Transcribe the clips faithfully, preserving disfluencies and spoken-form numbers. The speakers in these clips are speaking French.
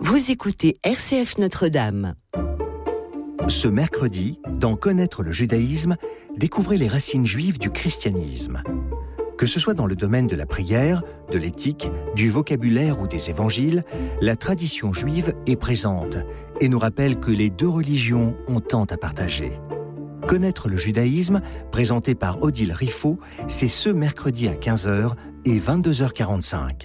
Vous écoutez R C F Notre-Dame. Ce mercredi, dans Connaître le judaïsme, découvrez les racines juives du christianisme. Que ce soit dans le domaine de la prière, de l'éthique, du vocabulaire ou des évangiles, la tradition juive est présente et nous rappelle que les deux religions ont tant à partager. Connaître le judaïsme, présenté par Odile Riffaut, c'est ce mercredi à quinze heures et vingt-deux heures quarante-cinq.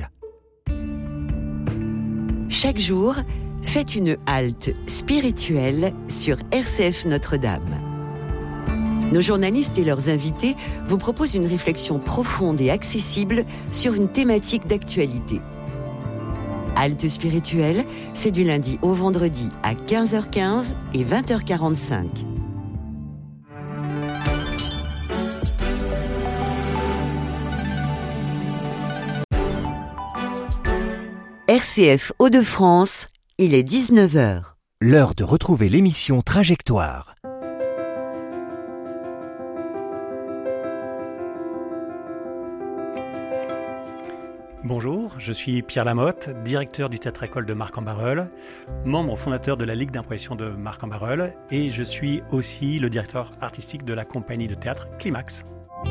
Chaque jour, faites une halte spirituelle sur R C F Notre-Dame. Nos journalistes et leurs invités vous proposent une réflexion profonde et accessible sur une thématique d'actualité. Halte spirituelle, c'est du lundi au vendredi à quinze heures quinze et vingt heures quarante-cinq. R C F Hauts-de-France, il est dix-neuf heures. L'heure de retrouver l'émission Trajectoire. Bonjour, je suis Pierre Lamotte, directeur du Théâtre École de Marc-en-Barœul, membre fondateur de la Ligue d'impression de Marc-en-Barœul et je suis aussi le directeur artistique de la compagnie de théâtre Climax.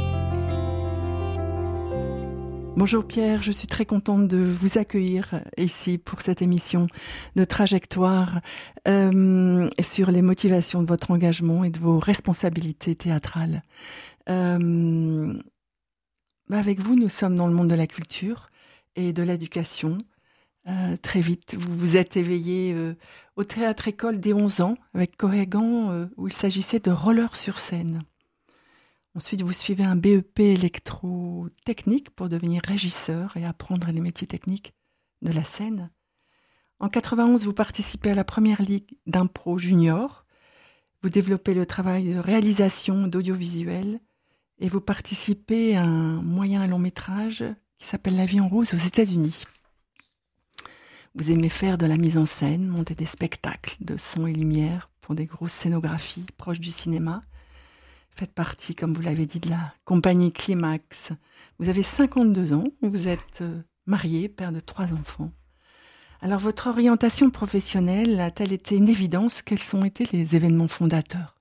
Bonjour Pierre, je suis très contente de vous accueillir ici pour cette émission de Trajectoire euh, sur les motivations de votre engagement et de vos responsabilités théâtrales. Euh, avec vous, nous sommes dans le monde de la culture et de l'éducation. Euh, très vite, vous vous êtes éveillé euh, au Théâtre École dès onze ans avec Corrigan euh, où il s'agissait de roller sur scène. Ensuite, vous suivez un B E P électrotechnique pour devenir régisseur et apprendre les métiers techniques de la scène. En quatre-vingt-onze, vous participez à la première ligue d'impro junior. Vous développez le travail de réalisation d'audiovisuel et vous participez à un moyen long métrage qui s'appelle La vie en rose aux États-Unis. Vous aimez faire de la mise en scène, monter des spectacles de son et lumière pour des grosses scénographies proches du cinéma. Faites partie, comme vous l'avez dit, de la compagnie Climax. Vous avez cinquante-deux ans, vous êtes marié, père de trois enfants. Alors, votre orientation professionnelle a-t-elle été une évidence? Quels ont été les événements fondateurs?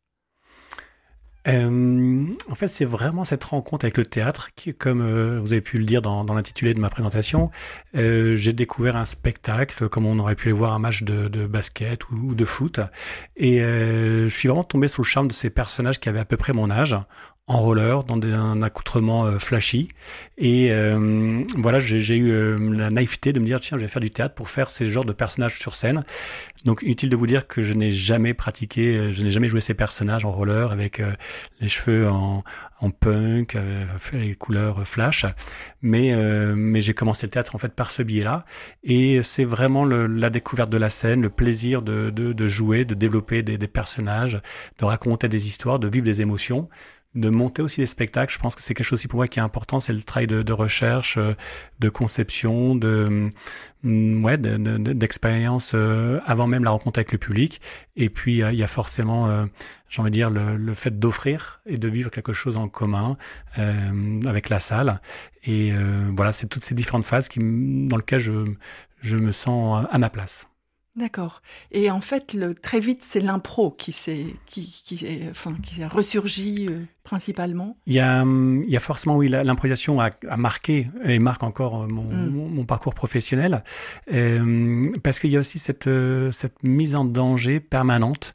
Euh, en fait, c'est vraiment cette rencontre avec le théâtre qui, comme euh, vous avez pu le dire dans, dans l'intitulé de ma présentation, euh, j'ai découvert un spectacle, comme on aurait pu le voir un match de, de basket ou, ou de foot, et euh, je suis vraiment tombé sous le charme de ces personnages qui avaient à peu près mon âge, en roller, dans des, un accoutrement euh, flashy, et euh, voilà, j'ai, j'ai eu euh, la naïveté de me dire tiens, je vais faire du théâtre pour faire ces genres de personnages sur scène. Donc inutile de vous dire que je n'ai jamais pratiqué, je n'ai jamais joué ces personnages en roller avec euh, les cheveux en, en punk, euh, les couleurs flash, mais euh, mais j'ai commencé le théâtre en fait par ce biais-là, et c'est vraiment le, la découverte de la scène, le plaisir de de, de jouer, de développer des, des personnages, de raconter des histoires, de vivre des émotions, de monter aussi des spectacles. Je pense que c'est quelque chose aussi pour moi qui est important, c'est le travail de, de recherche, de conception, de ouais, de, de, d'expérience avant même la rencontre avec le public. Et puis il y a forcément, euh, j'ai envie de dire, le, le fait d'offrir et de vivre quelque chose en commun euh, avec la salle. Et euh, voilà, c'est toutes ces différentes phases qui, dans lesquelles je je me sens à ma place. D'accord. Et en fait, le, très vite, c'est l'impro qui s'est, qui, qui est, enfin, qui a ressurgi euh, principalement. Il y a, il y a forcément, oui, l'improvisation a, a marqué et marque encore mon, mm. mon, mon parcours professionnel, euh, parce qu'il y a aussi cette, cette mise en danger permanente,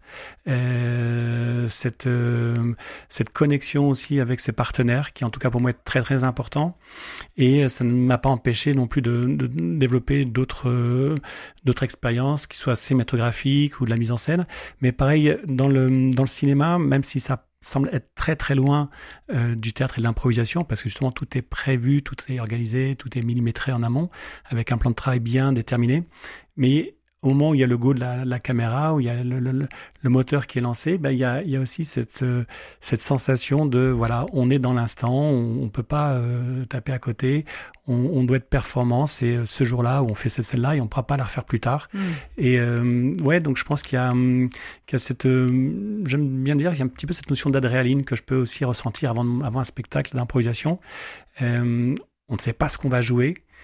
euh, cette, euh, cette connexion aussi avec ses partenaires, qui en tout cas pour moi est très très important. Et ça ne m'a pas empêché non plus de, de développer d'autres, euh, d'autres expériences, qui soient cinématographiques ou de la mise en scène. Mais pareil, dans le, dans le cinéma, même si ça semble être très très loin euh, du théâtre et de l'improvisation, parce que justement tout est prévu, tout est organisé, tout est millimétré en amont, avec un plan de travail bien déterminé. Mais au moment où il y a le go de la, la caméra, où il y a le, le, le moteur qui est lancé, ben il y a, il y a aussi cette, euh, cette sensation de voilà, on est dans l'instant, on, on peut pas euh, taper à côté, on, on doit être performant. C'est ce jour-là où on fait cette scène-là et on ne pourra pas la refaire plus tard. Mmh. Et euh, ouais, donc je pense qu'il y a, qu'il y a cette, euh, j'aime bien dire, il y a un petit peu cette notion d'adrénaline que je peux aussi ressentir avant, avant un spectacle d'improvisation. Euh, on ne sait pas ce qu'on va jouer.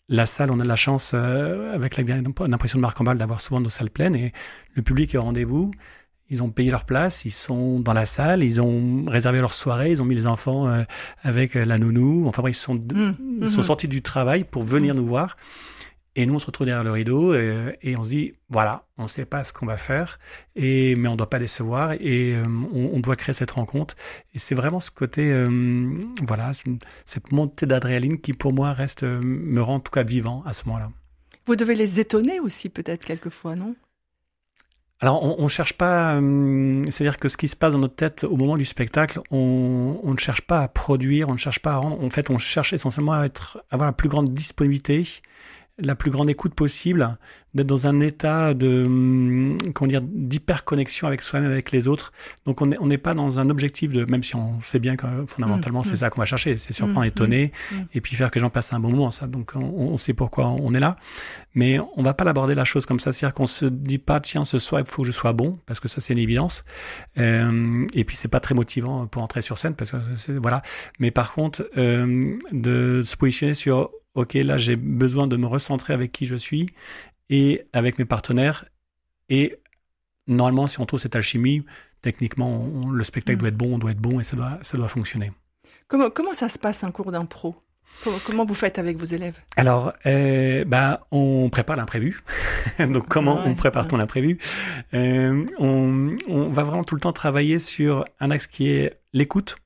la salle, on a de la chance, euh, avec l'impression de Marc Ambal, d'avoir souvent nos salles pleines et le public est au rendez-vous. Ils ont payé leur place, ils sont dans la salle, ils ont réservé leur soirée, ils ont mis les enfants euh, avec la nounou. Enfin bref, ils sont, mmh, ils sont mmh. sortis du travail pour venir mmh. nous voir. Et nous, on se retrouve derrière le rideau et, et on se dit, voilà, on ne sait pas ce qu'on va faire, et, mais on ne doit pas décevoir et euh, on, on doit créer cette rencontre. Et c'est vraiment ce côté, euh, voilà, cette montée d'adrénaline qui, pour moi, reste, euh, me rend en tout cas vivant à ce moment-là. Vous devez les étonner aussi, peut-être, quelquefois, non ? Alors, on ne cherche pas, euh, c'est-à-dire que ce qui se passe dans notre tête au moment du spectacle, on, on ne cherche pas à produire, on ne cherche pas à rendre. En fait, on cherche essentiellement à être, à avoir la plus grande disponibilité, la plus grande écoute possible, d'être dans un état de, comment dire, d'hyperconnexion avec soi-même, avec les autres. Donc, on n'est on n'est pas dans un objectif de, même si on sait bien que fondamentalement, mmh, c'est mmh. ça qu'on va chercher, c'est surprendre, mmh, étonner, mmh. et puis faire que les gens passent un bon moment, ça. Donc, on, on sait pourquoi on est là. Mais on va pas l'aborder la chose comme ça. C'est-à-dire qu'on se dit pas, tiens, ce soir, il faut que je sois bon, parce que ça, c'est une évidence. Euh, et puis, c'est pas très motivant pour entrer sur scène, parce que c'est, voilà. Mais par contre, euh, de se positionner sur, OK, là, j'ai besoin de me recentrer avec qui je suis et avec mes partenaires. Et normalement, si on trouve cette alchimie, techniquement, on, le spectacle mmh. doit être bon, on doit être bon et ça doit, ça doit fonctionner. Comment, comment ça se passe un cours d'impro ? Comment, comment vous faites avec vos élèves ? Alors, euh, bah, on prépare l'imprévu. Donc, comment ouais, on prépare-t-on ouais. l'imprévu ? euh, on, on va vraiment tout le temps travailler sur un axe qui est l'écoute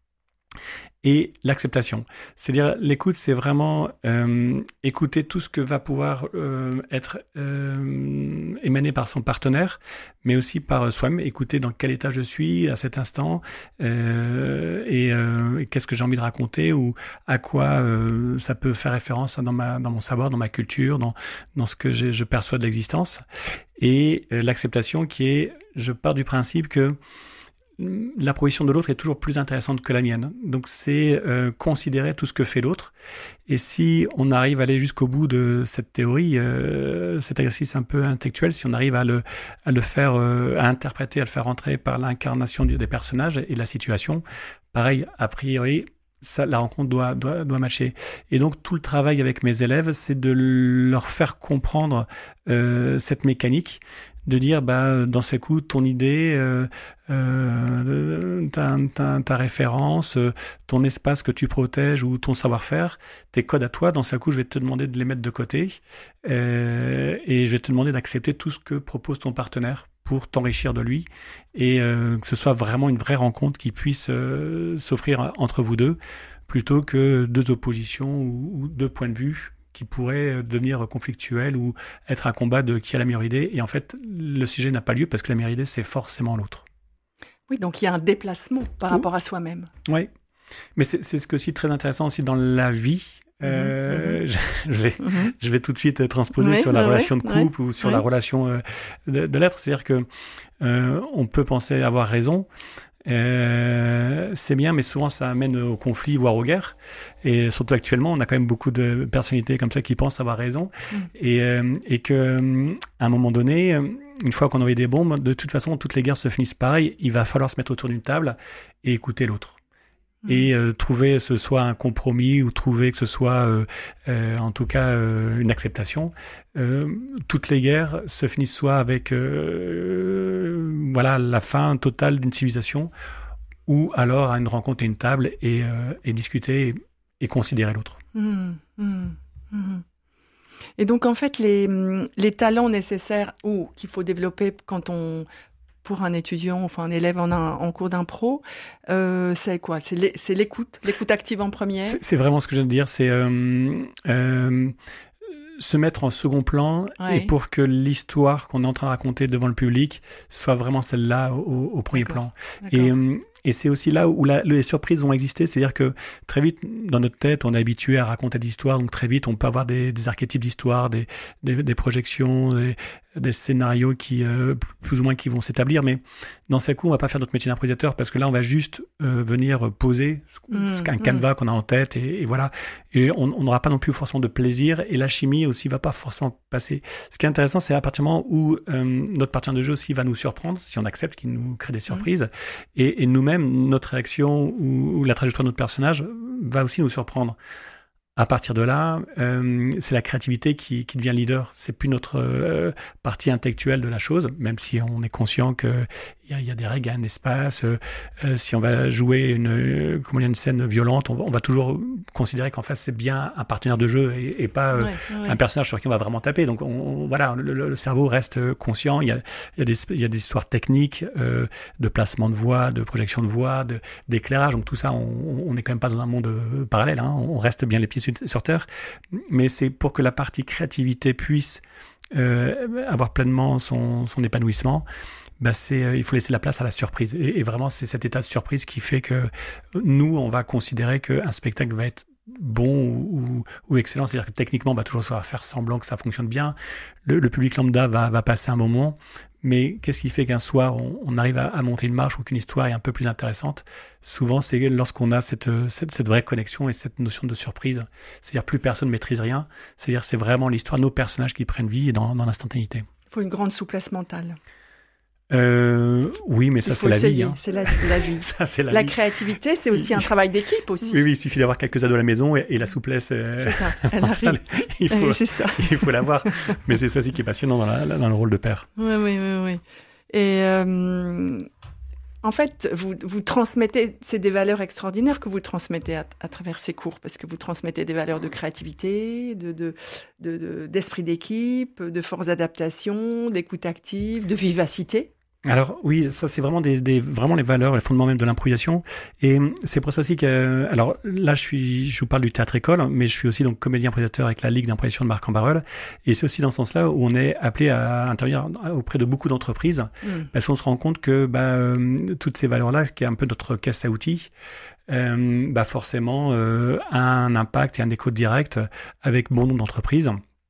et l'acceptation. C'est-à-dire, l'écoute, c'est vraiment euh, écouter tout ce que va pouvoir euh, être euh, émané par son partenaire, mais aussi par soi-même, écouter dans quel état je suis à cet instant, euh, et, euh, et qu'est-ce que j'ai envie de raconter, ou à quoi euh, ça peut faire référence dans, ma, dans mon savoir, dans ma culture, dans, dans ce que j'ai, je perçois de l'existence. Et euh, l'acceptation qui est, je pars du principe que la proposition de l'autre est toujours plus intéressante que la mienne. Donc, c'est euh, considérer tout ce que fait l'autre. Et si on arrive à aller jusqu'au bout de cette théorie, euh, cet exercice un peu intellectuel, si on arrive à le, à le faire, euh, à interpréter, à le faire entrer par l'incarnation des personnages et de la situation, pareil, a priori, ça, la rencontre doit, doit, doit matcher. Et donc, tout le travail avec mes élèves, c'est de leur faire comprendre euh, cette mécanique, de dire, bah, dans ce coup, ton idée, euh, euh, ta, ta, ta référence, euh, ton espace que tu protèges ou ton savoir-faire, tes codes à toi, dans ce coup, je vais te demander de les mettre de côté euh, et je vais te demander d'accepter tout ce que propose ton partenaire pour t'enrichir de lui et euh, que ce soit vraiment une vraie rencontre qui puisse euh, s'offrir entre vous deux plutôt que deux oppositions ou, ou deux points de vue qui pourrait devenir conflictuel ou être un combat de qui a la meilleure idée. Et en fait, le sujet n'a pas lieu parce que la meilleure idée, c'est forcément l'autre. Oui, donc il y a un déplacement par Ouh. rapport à soi-même. Oui, mais c'est, c'est ce qui est aussi très intéressant aussi dans la vie. Euh, mmh. je, je, vais, mmh. je vais tout de suite transposer oui, sur la ouais, relation de couple ouais, ou sur ouais. la relation euh, de, de l'être. C'est-à-dire que euh, on peut penser avoir raison. Euh, c'est bien, mais souvent ça amène au conflit, voire aux guerres. Et surtout actuellement, on a quand même beaucoup de personnalités comme ça qui pensent avoir raison. Mmh. Et, euh, et que, à un moment donné, une fois qu'on a envoyé des bombes, de toute façon, toutes les guerres se finissent pareil. Il va falloir se mettre autour d'une table et écouter l'autre. Mmh. Et euh, trouver que ce soit un compromis ou trouver que ce soit, euh, euh, en tout cas, euh, une acceptation. Euh, toutes les guerres se finissent soit avec euh, voilà, la fin totale d'une civilisation ou alors à une rencontre et une table et, euh, et discuter et, et considérer l'autre. Mmh, mmh, mmh. Et donc, en fait, les, les talents nécessaires ou qu'il faut développer quand on... pour un étudiant, enfin un élève en, un, en cours d'impro, euh, c'est quoi ? C'est, l'é- c'est l'écoute, l'écoute active en première. C'est, c'est vraiment ce que je viens de dire, c'est euh, euh, se mettre en second plan ouais. et pour que l'histoire qu'on est en train de raconter devant le public soit vraiment celle-là au, au premier D'accord. plan. D'accord. Et, euh, et c'est aussi là où la, les surprises vont exister, c'est-à-dire que très vite, dans notre tête, on est habitué à raconter des histoires, donc très vite, on peut avoir des, des archétypes d'histoire, des, des, des projections, des, des scénarios qui, euh, plus ou moins qui vont s'établir, mais dans ces coups, on va pas faire notre métier d'improvisateur parce que là, on va juste euh, venir poser mmh, un canevas mmh. qu'on a en tête et, et voilà. Et on n'aura pas non plus forcément de plaisir et la chimie aussi va pas forcément passer. Ce qui est intéressant, c'est à partir du moment où euh, notre partenaire de jeu aussi va nous surprendre, si on accepte qu'il nous crée des surprises, mmh. et, et nous-mêmes, notre réaction ou, ou la trajectoire de notre personnage va aussi nous surprendre. À partir de là, euh, c'est la créativité qui, qui devient leader. C'est plus notre euh, partie intellectuelle de la chose, même si on est conscient que il y a, y a des règles, il y a un espace. Euh, euh, si on va jouer une, euh, comment dire, une scène violente, on va, on va toujours considérer qu'en face c'est bien un partenaire de jeu et, et pas euh, ouais, ouais. un personnage sur qui on va vraiment taper. Donc on, on, voilà, le, le cerveau reste conscient. Il y a, il y a des, il y a des histoires techniques euh, de placement de voix, de projection de voix, de, d'éclairage. Donc tout ça, on n'est quand même pas dans un monde parallèle. Hein. On reste bien les pieds sur terre, mais c'est pour que la partie créativité puisse euh, avoir pleinement son, son épanouissement. Bah c'est, euh, il faut laisser la place à la surprise. Et, et vraiment, c'est cet état de surprise qui fait que nous, on va considérer qu'un spectacle va être bon ou, ou, ou excellent. C'est-à-dire que techniquement, on va toujours savoir faire semblant que ça fonctionne bien. Le, le public lambda va, va passer un moment. Mais qu'est-ce qui fait qu'un soir, on, on arrive à, à monter une marche ou qu'une histoire est un peu plus intéressante? Souvent, c'est lorsqu'on a cette, cette, cette vraie connexion et cette notion de surprise. C'est-à-dire plus personne ne maîtrise rien. C'est-à-dire c'est vraiment l'histoire, nos personnages qui prennent vie dans, dans l'instantanéité. Il faut une grande souplesse mentale. Euh, oui, mais ça, c'est la, vie, hein. c'est la, la vie. ça, c'est la, la vie. créativité, c'est aussi un travail d'équipe aussi. Oui, oui, il suffit d'avoir quelques ados à la maison et, et la souplesse. Euh, c'est ça, elle arrive. Il faut, oui, c'est ça. il faut l'avoir. Mais c'est ça aussi qui est passionnant dans, la, dans le rôle de père. Oui, oui, oui, oui. Et euh, en fait, vous, vous transmettez, c'est des valeurs extraordinaires que vous transmettez à, à travers ces cours, parce que vous transmettez des valeurs de créativité, de, de, de, de, d'esprit d'équipe, de force d'adaptation, d'écoute active, de vivacité. Alors oui, ça c'est vraiment des, des vraiment les valeurs, les fondements même de l'improvisation. Et c'est pour ça aussi que, alors là je suis, je vous parle du théâtre école, mais je suis aussi donc comédien improvisateur avec la Ligue d'improvisation de Marc-en-Barœul. Et c'est aussi dans ce sens-là où on est appelé à intervenir auprès de beaucoup d'entreprises, mmh. parce qu'on se rend compte que bah, euh, toutes ces valeurs-là, qui est un peu notre caisse à outils, euh, bah forcément euh, a un impact et un écho direct avec bon nombre d'entreprises.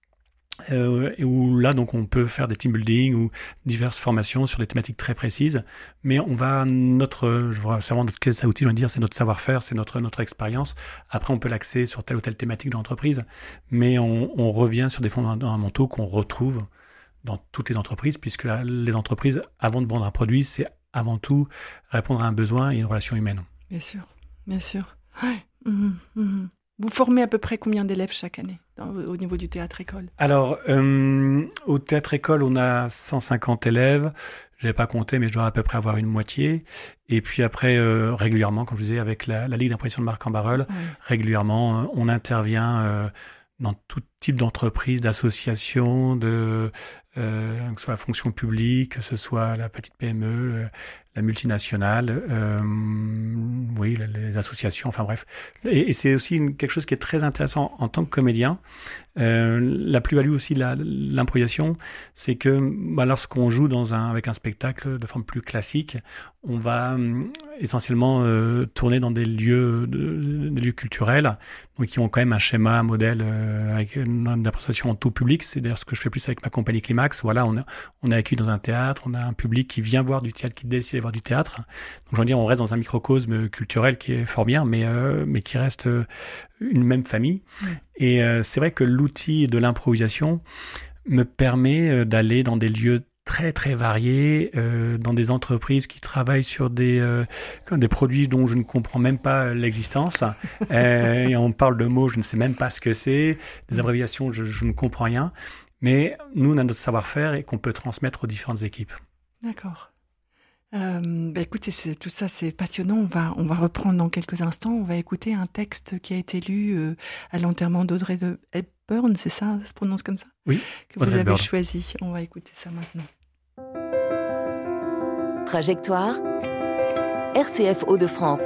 Euh, et où là donc on peut faire des team building ou diverses formations sur des thématiques très précises, mais on va notre, je vois, c'est vraiment notre caisse à outils, je veux dire, c'est notre savoir-faire, c'est notre notre expérience. Après on peut l'axer sur telle ou telle thématique de l'entreprise, mais on, on revient sur des fondamentaux qu'on retrouve dans toutes les entreprises, puisque là, les entreprises, avant de vendre un produit, c'est avant tout répondre à un besoin et une relation humaine. Bien sûr, bien sûr. Ouais. Mmh, mmh. Vous formez à peu près combien d'élèves chaque année dans, au niveau du théâtre-école? Alors, euh, au théâtre-école, on a cent cinquante élèves. Je n'ai pas compté, mais je dois à peu près avoir une moitié. Et puis après, euh, régulièrement, comme je vous disais, avec la, la Ligue d'improvisation de Marc-en-Barœul, oui. régulièrement, on intervient euh, dans tout type d'entreprise, d'association, de, euh, que ce soit la fonction publique, que ce soit la petite P M E, la multinationale, euh, oui, les, les associations, enfin bref. Et, et c'est aussi une, quelque chose qui est très intéressant en tant que comédien. Euh, la plus-value aussi de la, l'improvisation, c'est que bah, lorsqu'on joue dans un, avec un spectacle de forme plus classique, on va euh, essentiellement euh, tourner dans des lieux, de, des lieux culturels, donc qui ont quand même un schéma, un modèle euh, avec une interprétation en tout public. C'est d'ailleurs ce que je fais plus avec ma compagnie Climax. Voilà, on, a, on est accueilli dans un théâtre, on a un public qui vient voir du théâtre, qui décide d'aller voir du théâtre. Donc je veux dire, on reste dans un microcosme culturel qui est fort bien, mais euh, mais qui reste euh, une même famille. Mmh. Et euh, c'est vrai que l'outil de l'improvisation me permet euh, d'aller dans des lieux très très variés, euh, dans des entreprises qui travaillent sur des euh, des produits dont je ne comprends même pas l'existence. euh, et on parle de mots, je ne sais même pas ce que c'est, des abréviations, je, je ne comprends rien. Mais nous, on a notre savoir-faire et qu'on peut transmettre aux différentes équipes. D'accord. Euh, bah écoutez, c'est, tout ça c'est passionnant. On va, on va reprendre dans quelques instants. On va écouter un texte qui a été lu euh, à l'enterrement d'Audrey de Hepburn, c'est ça, ça se prononce comme ça? Oui. Que vous avez Hepburn. choisi. On va écouter ça maintenant. Trajectoire, R C F Hauts-de-France.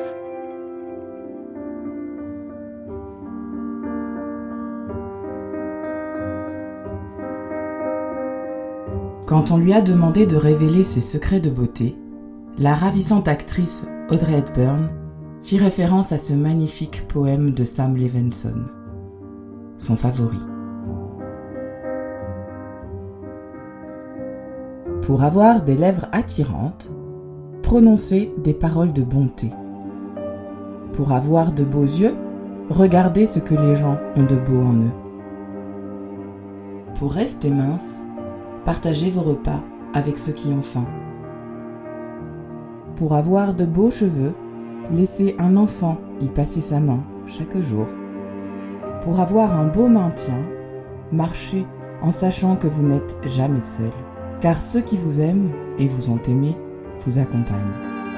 Quand on lui a demandé de révéler ses secrets de beauté, la ravissante actrice Audrey Hepburn fit référence à ce magnifique poème de Sam Levenson, son favori. Pour avoir des lèvres attirantes, prononcez des paroles de bonté. Pour avoir de beaux yeux, regardez ce que les gens ont de beau en eux. Pour rester mince, partagez vos repas avec ceux qui ont faim. Pour avoir de beaux cheveux, laissez un enfant y passer sa main chaque jour. Pour avoir un beau maintien, marchez en sachant que vous n'êtes jamais seul, car ceux qui vous aiment et vous ont aimé vous accompagnent.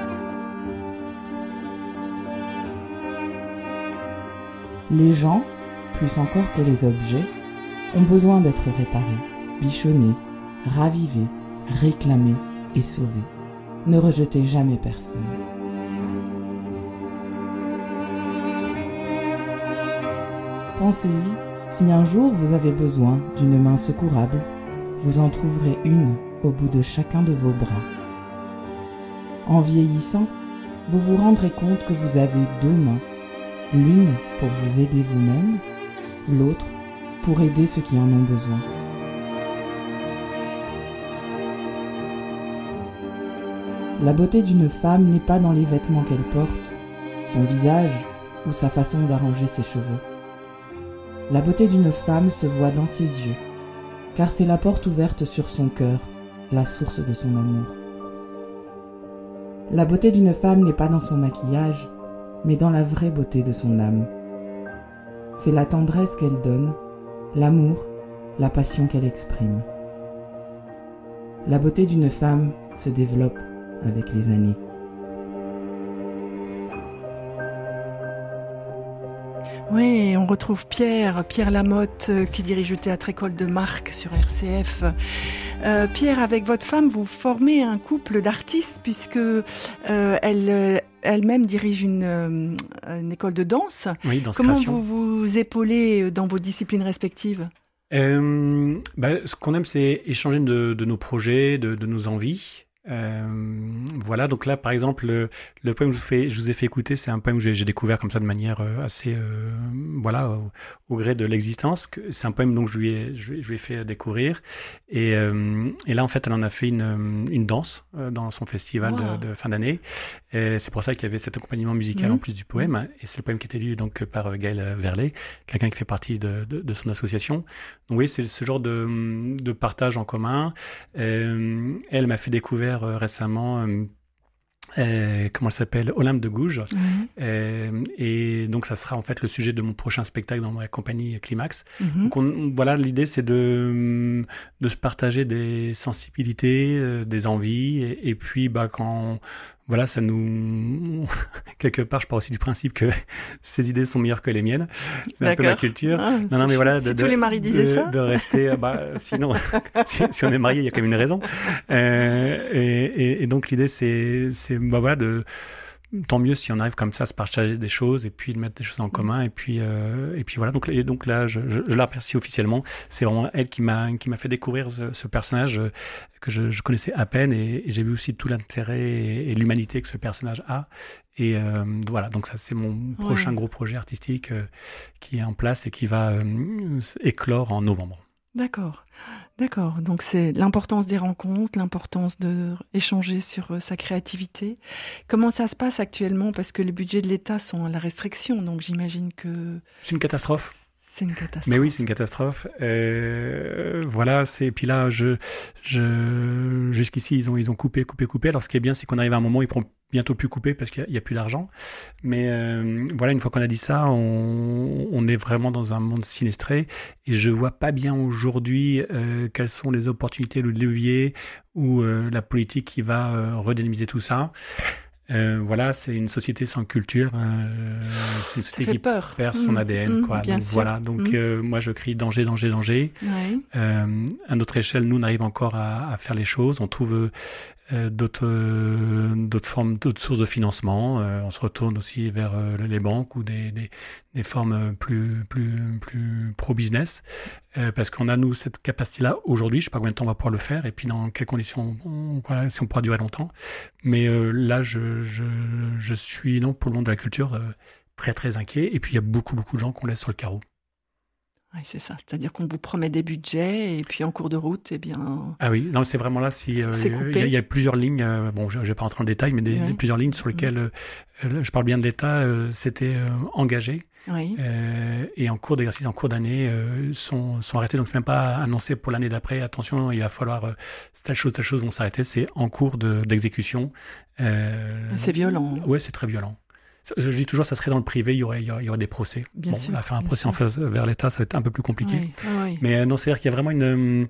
Les gens, plus encore que les objets, ont besoin d'être réparés, bichonnés, ravivés, réclamés et sauvés. Ne rejetez jamais personne. Pensez-y, si un jour vous avez besoin d'une main secourable, vous en trouverez une au bout de chacun de vos bras. En vieillissant, vous vous rendrez compte que vous avez deux mains, l'une pour vous aider vous-même, l'autre pour aider ceux qui en ont besoin. La beauté d'une femme n'est pas dans les vêtements qu'elle porte, son visage ou sa façon d'arranger ses cheveux. La beauté d'une femme se voit dans ses yeux, car c'est la porte ouverte sur son cœur, la source de son amour. La beauté d'une femme n'est pas dans son maquillage, mais dans la vraie beauté de son âme. C'est la tendresse qu'elle donne, l'amour, la passion qu'elle exprime. La beauté d'une femme se développe avec les années. Oui, on retrouve Pierre, Pierre Lamotte, qui dirige le théâtre École de Marc sur R C F. Euh, Pierre, avec votre femme, vous formez un couple d'artistes puisque euh, elle, elle-même dirige une, euh, une école de danse. Oui, danse Comment création. vous vous épaulez dans vos disciplines respectives ? Euh, bah, ce qu'on aime, c'est échanger de, de nos projets, de, de nos envies. Euh, voilà, donc là, par exemple, le, le poème que je vous, fais, je vous ai fait écouter, c'est un poème que j'ai, j'ai découvert comme ça de manière euh, assez, euh, voilà, au, au gré de l'existence. C'est un poème donc je lui ai, je, je lui ai fait découvrir. Et, euh, et là, en fait, elle en a fait une, une danse euh, dans son festival wow. de, de fin d'année. Et c'est pour ça qu'il y avait cet accompagnement musical mmh. en plus du poème. Et c'est le poème qui était lu donc par euh, Gaël Verlet, quelqu'un qui fait partie de, de, de son association. Donc oui, c'est ce genre de, de partage en commun. Euh, elle m'a fait découvrir Euh, récemment, euh, euh, comment elle s'appelle, Olympe de Gouges. Mmh. Euh, et donc, ça sera en fait le sujet de mon prochain spectacle dans ma compagnie Climax. Mmh. Donc, on, voilà, l'idée, c'est de, de se partager des sensibilités, euh, des envies. Et, et puis, bah, quand... Voilà, ça nous... Quelque part, je pars aussi du principe que ces idées sont meilleures que les miennes. C'est D'accord. un peu ma culture. Ah, non, non, mais voilà, si de, tous de, les maris disaient de, ça de rester... Bah, sinon, si, si on est marié, il y a quand même une raison. Euh, et, et, et donc, l'idée, c'est, c'est bah, voilà, de... Tant mieux si on arrive comme ça à se partager des choses et puis de mettre des choses en commun et puis euh, et puis voilà donc et donc là je, je, je la remercie officiellement. C'est vraiment elle qui m'a qui m'a fait découvrir ce, ce personnage que je, je connaissais à peine et, et j'ai vu aussi tout l'intérêt et, et l'humanité que ce personnage a et euh, voilà donc ça c'est mon prochain ouais. gros projet artistique euh, qui est en place et qui va euh, éclore en novembre. D'accord, d'accord. Donc c'est l'importance des rencontres, l'importance de échanger sur euh, sa créativité. Comment ça se passe actuellement ? Parce que les budgets de l'État sont à la restriction, donc j'imagine que... C'est une catastrophe. C'est une catastrophe. Mais oui, c'est une catastrophe. Euh, voilà, c'est puis là, je, je, jusqu'ici, ils ont, ils ont coupé, coupé, coupé. Alors, ce qui est bien, c'est qu'on arrive à un moment où ils pourront bientôt plus couper parce qu'il y a, il y a plus d'argent. Mais euh, voilà, une fois qu'on a dit ça, on, on est vraiment dans un monde sinistré et je vois pas bien aujourd'hui euh, quelles sont les opportunités, le levier ou euh, la politique qui va euh, redynamiser tout ça. Euh, voilà, c'est une société sans culture, euh, c'est une société qui peur. perd son mmh, A D N, mmh, quoi. Bien donc sûr. voilà, donc mmh. euh, moi je crie danger, danger, danger. Ouais. Euh, à notre échelle, nous on arrive encore à, à faire les choses, on trouve euh, d'autres, euh, d'autres formes, d'autres sources de financement. Euh, on se retourne aussi vers euh, les banques ou des, des, des formes plus, plus, plus pro-business. Euh, parce qu'on a, nous, cette capacité-là aujourd'hui. Je ne sais pas combien de temps on va pouvoir le faire et puis dans quelles conditions, on, voilà, si on pourra durer longtemps. Mais euh, là, je, je, je suis, non, pour le monde de la culture, euh, très, très inquiet. Et puis, il y a beaucoup, beaucoup de gens qu'on laisse sur le carreau. Oui, c'est ça. C'est-à-dire qu'on vous promet des budgets et puis en cours de route, eh bien... Ah oui, non, c'est vraiment là, si, euh, c'est coupé. Il y, y a plusieurs lignes, euh, bon, je ne vais pas rentrer en détail, mais des, ouais. des plusieurs lignes sur lesquelles, euh, je parle bien de l'État, euh, c'était euh, engagé. Oui. Euh, et en cours d'exercice, en cours d'année, euh, sont, sont arrêtés. Donc, c'est même pas annoncé pour l'année d'après. Attention, il va falloir euh, telle chose, telle chose vont s'arrêter. C'est en cours de, d'exécution. Euh, c'est violent. Ouais, c'est très violent. Je dis toujours, ça serait dans le privé, il y aurait, il y aurait, il y aurait des procès. Bien bon, sûr, là, faire un bien procès sûr. en face vers l'État, ça va être un peu plus compliqué. Oui, oui. Mais euh, non, c'est-à-dire qu'il y a vraiment une...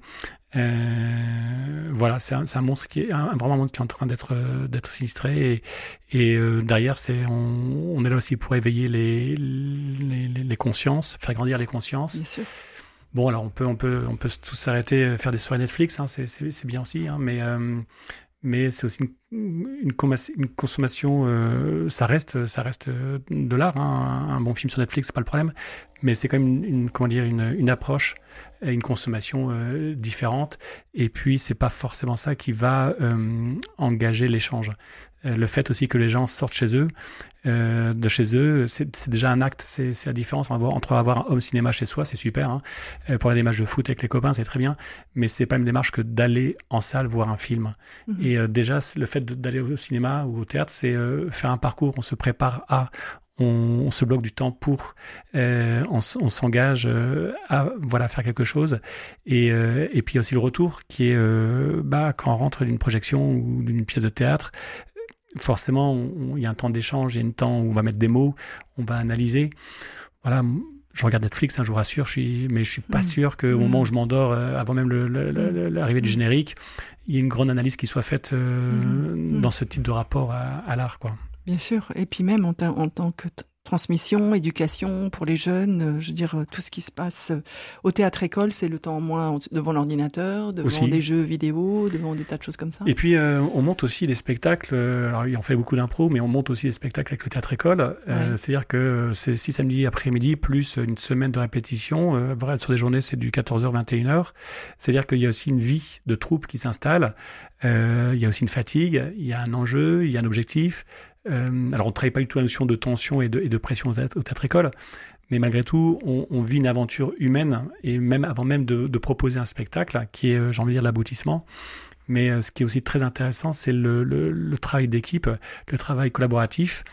Euh, voilà, c'est un, c'est un monstre qui est un, vraiment un monstre qui est en train d'être, d'être sinistré. Et, et euh, derrière, c'est, on, on est là aussi pour éveiller les, les, les, les consciences, faire grandir les consciences. Bien sûr. Bon, alors on peut, on peut, on peut tous s'arrêter, faire des soirées Netflix, hein, c'est, c'est, c'est bien aussi, hein, mais... Euh, mais c'est aussi une, une, commas- une consommation, euh, ça reste, ça reste de l'art, hein. Un bon film sur Netflix, c'est pas le problème, mais c'est quand même une, une comment dire, une, une approche, une consommation euh, différente. Et puis c'est pas forcément ça qui va euh, engager l'échange. Euh, le fait aussi que les gens sortent chez eux, euh, de chez eux, c'est, c'est déjà un acte. C'est, c'est la différence entre avoir un home cinéma chez soi, c'est super. Hein. Euh, pour aller des matchs de foot avec les copains, c'est très bien, mais c'est pas la même démarche que d'aller en salle voir un film. Mmh. Et euh, déjà, le fait de, d'aller au cinéma ou au théâtre, c'est euh, faire un parcours. On se prépare à, on, on se bloque du temps pour, euh, on, on s'engage euh, à voilà faire quelque chose. Et, euh, et puis aussi le retour qui est euh, bah, quand on rentre d'une projection ou d'une pièce de théâtre. Forcément, il y a un temps d'échange, il y a un temps où on va mettre des mots, on va analyser. Voilà, je regarde Netflix, hein, je vous rassure, je suis, mais je suis pas mmh. sûr qu'au mmh. moment où je m'endors, euh, avant même le, le, le, l'arrivée mmh. du générique, il y ait une grande analyse qui soit faite euh, mmh. dans ce type de rapport à, à l'art, quoi. Bien sûr, et puis même en, ta, en tant que t- transmission, éducation pour les jeunes, euh, je veux dire, tout ce qui se passe euh, au théâtre-école, c'est le temps moins devant l'ordinateur, devant aussi. Des jeux vidéo, devant des tas de choses comme ça. Et puis, euh, on monte aussi des spectacles, euh, alors on fait beaucoup d'impro, mais on monte aussi des spectacles avec le théâtre-école, euh, ouais. C'est-à-dire que c'est six samedis après-midi, plus une semaine de répétition, euh, vrai, sur des journées, c'est du quatorze heures, vingt et une heures, c'est-à-dire qu'il y a aussi une vie de troupe qui s'installe, euh, il y a aussi une fatigue, il y a un enjeu, il y a un objectif. Euh, alors on ne travaille pas du tout la notion de tension et de, et de pression au théâtre, au théâtre-école, mais malgré tout, on, on vit une aventure humaine, et même avant même de, de proposer un spectacle, qui est, j'ai envie de dire, l'aboutissement. Mais euh, ce qui est aussi très intéressant, c'est le, le, le travail d'équipe, le travail collaboratif.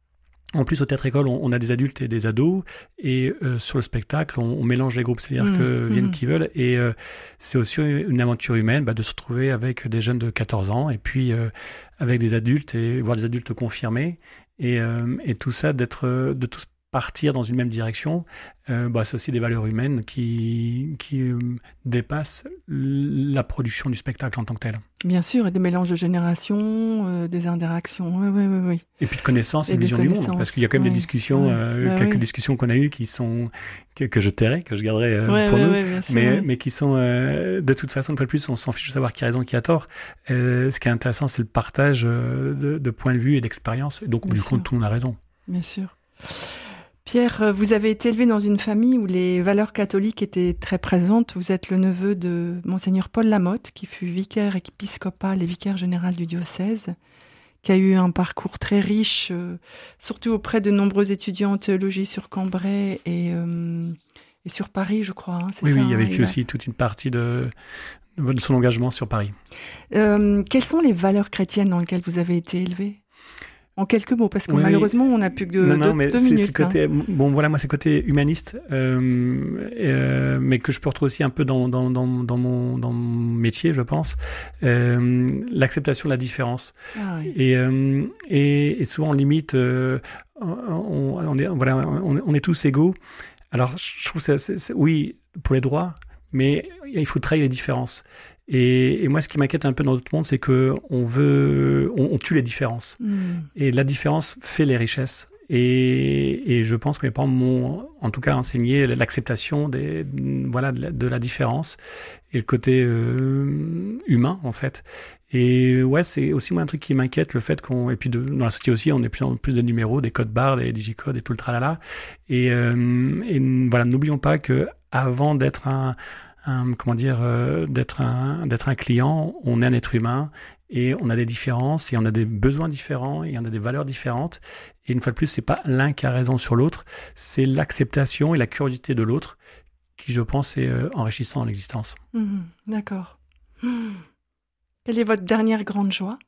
En plus, au théâtre-école, on, on a des adultes et des ados, et euh, sur le spectacle, on, on mélange les groupes, c'est-à-dire mmh, que viennent mmh. qui veulent, et euh, c'est aussi une aventure humaine bah, de se retrouver avec des jeunes de quatorze ans, et puis euh, avec des adultes, et voire des adultes confirmés, et, euh, et tout ça, d'être, de tous partir dans une même direction, euh, bah, c'est aussi des valeurs humaines qui, qui euh, dépassent la production du spectacle en tant que tel. Bien sûr, et des mélanges de générations, euh, des interactions, oui, oui, oui, oui. Et puis de connaissances et, et de vision du monde, parce qu'il y a quand même oui. des discussions, oui. euh, bah, quelques oui. discussions qu'on a eues qui sont, que, que je tairai, que je garderai euh, ouais, pour ouais, nous, ouais, bien sûr, mais, ouais. mais qui sont, euh, de toute façon, une fois de plus, on s'en fiche de savoir qui a raison, qui a tort. Euh, ce qui est intéressant, c'est le partage euh, de, de points de vue et d'expériences, donc bien du sûr. coup, tout le monde a raison. Bien sûr. Pierre, vous avez été élevé dans une famille où les valeurs catholiques étaient très présentes. Vous êtes le neveu de Monseigneur Paul Lamotte, qui fut vicaire épiscopal et vicaire général du diocèse, qui a eu un parcours très riche, euh, surtout auprès de nombreux étudiants en théologie sur Cambrai et, euh, et sur Paris, je crois. Hein, c'est oui, ça, oui, il y avait hein, eu aussi a... toute une partie de, de son engagement sur Paris. Euh, quelles sont les valeurs chrétiennes dans lesquelles vous avez été élevé ? En quelques mots, parce que oui, malheureusement, on n'a plus que deux, non, non, deux, mais deux c'est, minutes. C'est côté, hein. Bon, voilà, moi, c'est côté humaniste, euh, euh, mais que je peux retrouver aussi un peu dans, dans, dans, dans, mon, dans mon métier, je pense. Euh, l'acceptation de la différence. Ah, oui. Et, euh, et, et souvent, on limite, euh, on, on, est, voilà, on, on est tous égaux. Alors, je trouve que c'est, c'est, c'est, oui, pour les droits, mais il faut trahir les différences. Et, et moi, ce qui m'inquiète un peu dans notre monde, c'est que on veut, on, on tue les différences. Mmh. Et la différence fait les richesses. Et, et je pense que mes parents m'ont, en tout cas, enseigné l'acceptation des, voilà, de la, de la différence et le côté euh, humain, en fait. Et ouais, c'est aussi moi un truc qui m'inquiète, le fait qu'on, et puis de, dans la société aussi, on est plus en plus de numéros, des codes barres, des digicodes et tout le tralala. Et, euh, et voilà, n'oublions pas que avant d'être un Un, comment dire, euh, d'être un, d'être un client, on est un être humain et on a des différences et on a des besoins différents et on a des valeurs différentes. Et une fois de plus, c'est pas l'un qui a raison sur l'autre, c'est l'acceptation et la curiosité de l'autre qui, je pense, est euh, enrichissant dans l'existence. Mmh, d'accord. Mmh. Quelle est votre dernière grande joie ?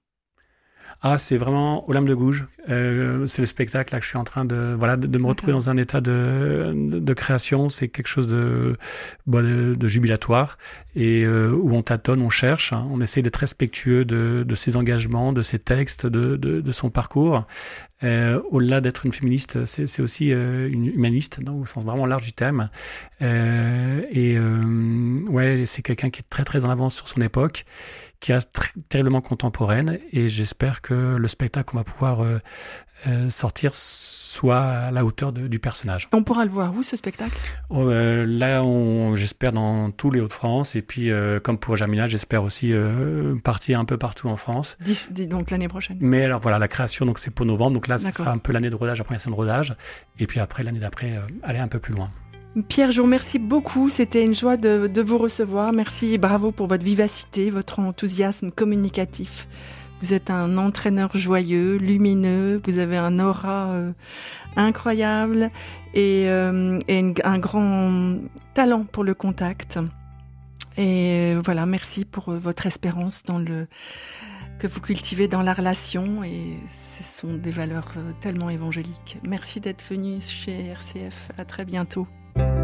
Ah, c'est vraiment Aux Lames de Gouges. Euh, c'est le spectacle là que je suis en train de voilà de, de me retrouver dans un état de, de de création. C'est quelque chose de bon, de, de jubilatoire et euh, où on tâtonne, on cherche, hein, on essaie d'être respectueux de de ses engagements, de ses textes, de de, de son parcours. Euh, au-delà d'être une féministe, c'est, c'est aussi euh, une humaniste, donc, au sens vraiment large du terme. Euh, et euh, ouais, c'est quelqu'un qui est très très en avance sur son époque, qui est très, terriblement contemporaine. Et j'espère que le spectacle qu'on va pouvoir euh, euh, sortir soit à la hauteur de, du personnage. On pourra le voir où, ce spectacle ? oh, euh, Là, on, j'espère dans tous les Hauts-de-France. Et puis, euh, comme pour Germinal, j'espère aussi euh, partir un peu partout en France. Dix, donc l'année prochaine. Mais alors voilà, la création, donc c'est pour novembre. Donc là, ce D'accord. sera un peu l'année de rodage, la première semaine de rodage. Et puis après, l'année d'après, euh, aller un peu plus loin. Pierre, je vous remercie beaucoup. C'était une joie de, de vous recevoir. Merci et bravo pour votre vivacité, votre enthousiasme communicatif. Vous êtes un entraîneur joyeux, lumineux. Vous avez un aura euh, incroyable et, euh, et une, un grand talent pour le contact. Et voilà, merci pour votre espérance dans le que vous cultivez dans la relation. Et ce sont des valeurs tellement évangéliques. Merci d'être venu chez R C F. À très bientôt.